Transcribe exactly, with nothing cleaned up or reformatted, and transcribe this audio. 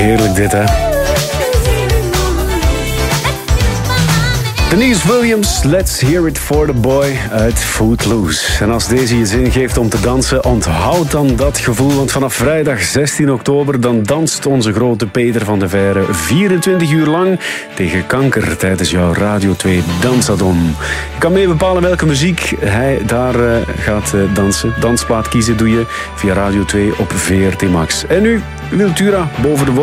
Heerlijk dit, hè? Denise Williams, Let's Hear It For The Boy uit Footloose. En als deze je zin geeft om te dansen, onthoud dan dat gevoel. Want vanaf vrijdag zestien oktober dan danst onze grote Peter van de Veire vierentwintig uur lang tegen kanker tijdens jouw Radio twee Dansadon. Je kan mee bepalen welke muziek hij daar uh, gaat uh, dansen. Dansplaat kiezen doe je via Radio twee op V R T Max. En nu, Wiltura boven de wolken.